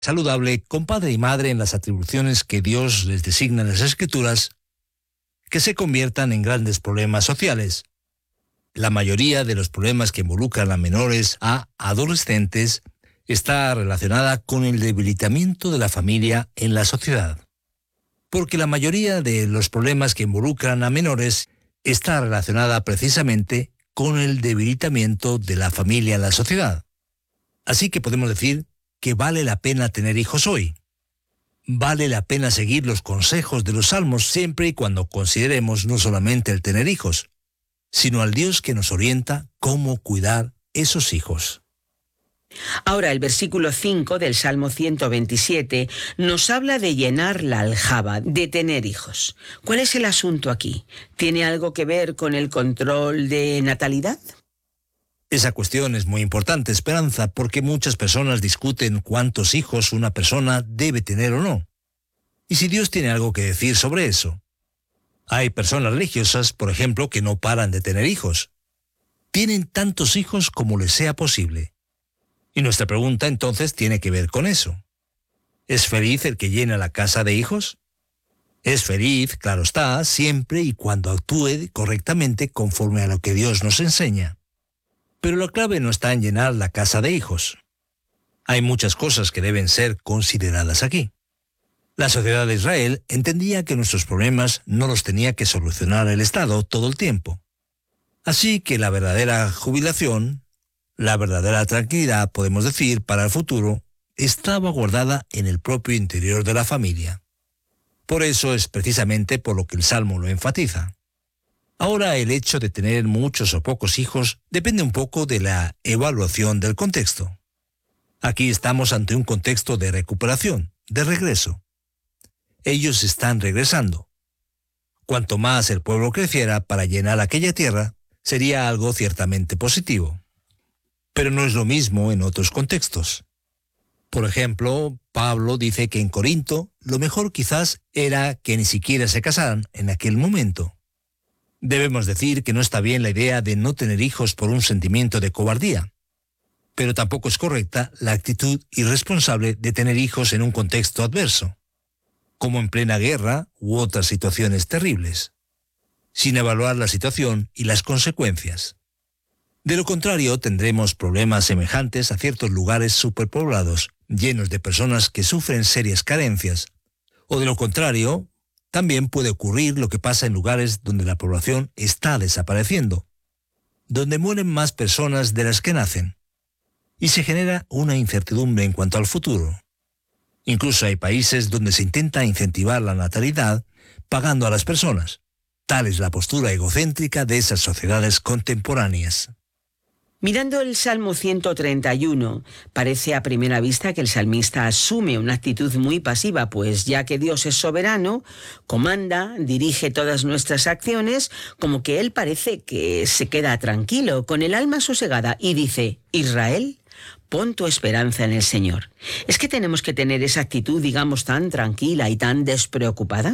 saludable con padre y madre en las atribuciones que Dios les designa en las Escrituras, que se conviertan en grandes problemas sociales. La mayoría de los problemas que involucran a menores a adolescentes está relacionada con el debilitamiento de la familia en la sociedad. Porque la mayoría de los problemas que involucran a menores está relacionada precisamente con el debilitamiento de la familia en la sociedad. Así que podemos decir que vale la pena tener hijos hoy. Vale la pena seguir los consejos de los Salmos siempre y cuando consideremos no solamente el tener hijos, sino al Dios que nos orienta cómo cuidar esos hijos. Ahora el versículo 5 del Salmo 127 nos habla de llenar la aljaba, de tener hijos. ¿Cuál es el asunto aquí? ¿Tiene algo que ver con el control de natalidad? Esa cuestión es muy importante, Esperanza, porque muchas personas discuten cuántos hijos una persona debe tener o no. Y si Dios tiene algo que decir sobre eso. Hay personas religiosas, por ejemplo, que no paran de tener hijos. Tienen tantos hijos como les sea posible. Y nuestra pregunta entonces tiene que ver con eso. ¿Es feliz el que llena la casa de hijos? Es feliz, claro está, siempre y cuando actúe correctamente conforme a lo que Dios nos enseña. Pero la clave no está en llenar la casa de hijos. Hay muchas cosas que deben ser consideradas aquí. La sociedad de Israel entendía que nuestros problemas no los tenía que solucionar el Estado todo el tiempo. Así que la verdadera jubilación, la verdadera tranquilidad, podemos decir, para el futuro, estaba guardada en el propio interior de la familia. Por eso es precisamente por lo que el Salmo lo enfatiza. Ahora el hecho de tener muchos o pocos hijos depende un poco de la evaluación del contexto. Aquí estamos ante un contexto de recuperación, de regreso. Ellos están regresando. Cuanto más el pueblo creciera para llenar aquella tierra, sería algo ciertamente positivo. Pero no es lo mismo en otros contextos. Por ejemplo, Pablo dice que en Corinto lo mejor quizás era que ni siquiera se casaran en aquel momento. Debemos decir que no está bien la idea de no tener hijos por un sentimiento de cobardía, pero tampoco es correcta la actitud irresponsable de tener hijos en un contexto adverso, como en plena guerra u otras situaciones terribles, sin evaluar la situación y las consecuencias. De lo contrario, tendremos problemas semejantes a ciertos lugares superpoblados, llenos de personas que sufren serias carencias, o de lo contrario, también puede ocurrir lo que pasa en lugares donde la población está desapareciendo, donde mueren más personas de las que nacen, y se genera una incertidumbre en cuanto al futuro. Incluso hay países donde se intenta incentivar la natalidad pagando a las personas. Tal es la postura egocéntrica de esas sociedades contemporáneas. Mirando el Salmo 131, parece a primera vista que el salmista asume una actitud muy pasiva, pues ya que Dios es soberano, comanda, dirige todas nuestras acciones, como que él parece que se queda tranquilo, con el alma sosegada, y dice: Israel, pon tu esperanza en el Señor. ¿Es que tenemos que tener esa actitud, digamos, tan tranquila y tan despreocupada?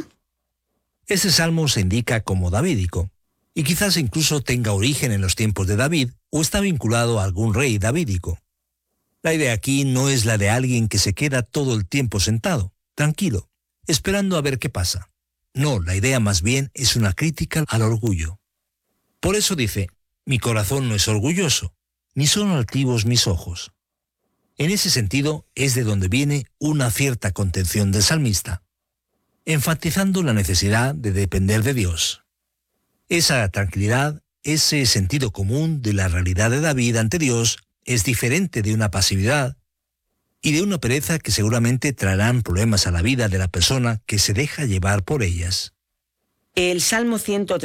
Ese salmo se indica como davídico, y quizás incluso tenga origen en los tiempos de David o está vinculado a algún rey davídico. La idea aquí no es la de alguien que se queda todo el tiempo sentado, tranquilo, esperando a ver qué pasa. No, la idea más bien es una crítica al orgullo. Por eso dice: mi corazón no es orgulloso, ni son altivos mis ojos. En ese sentido es de donde viene una cierta contención del salmista, enfatizando la necesidad de depender de Dios. Esa tranquilidad, ese sentido común de la realidad de David ante Dios es diferente de una pasividad y de una pereza que seguramente traerán problemas a la vida de la persona que se deja llevar por ellas. El Salmo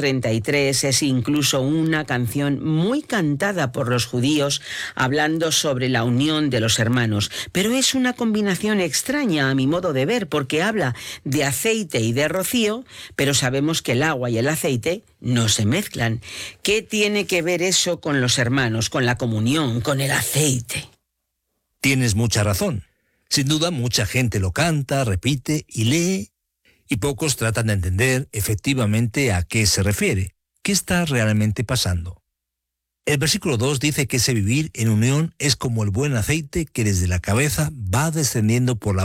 133 es incluso una canción muy cantada por los judíos hablando sobre la unión de los hermanos, pero es una combinación extraña a mi modo de ver, porque habla de aceite y de rocío, pero sabemos que el agua y el aceite no se mezclan. ¿Qué tiene que ver eso con los hermanos, con la comunión, con el aceite? Tienes mucha razón. Sin duda mucha gente lo canta, repite y lee, y pocos tratan de entender efectivamente a qué se refiere, qué está realmente pasando. El versículo 2 dice que ese vivir en unión es como el buen aceite que desde la cabeza va descendiendo por la